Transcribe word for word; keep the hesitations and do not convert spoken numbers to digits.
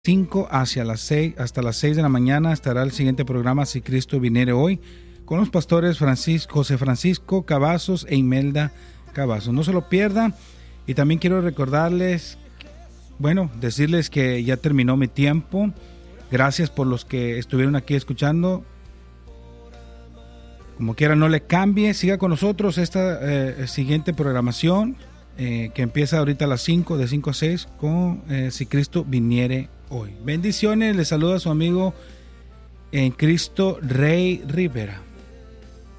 cinco hacia las seis, hasta las seis de la mañana estará el siguiente programa Si Cristo Viniere Hoy, con los pastores Francisco, José Francisco Cavazos e Imelda Cavazos. No se lo pierdan. Y también quiero recordarles, bueno, decirles que ya terminó mi tiempo. Gracias por los que estuvieron aquí escuchando. Como quiera, no le cambie, siga con nosotros esta eh, siguiente programación eh, que empieza ahorita a las cinco, de cinco a seis, con eh, Si Cristo Viniere Hoy. Bendiciones, les saluda su amigo en Cristo, Rey Rivera.